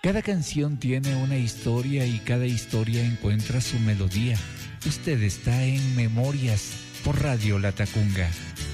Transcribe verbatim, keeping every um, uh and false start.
Cada canción tiene una historia y cada historia encuentra su melodía. Usted está en Memorias por Radio Latacunga.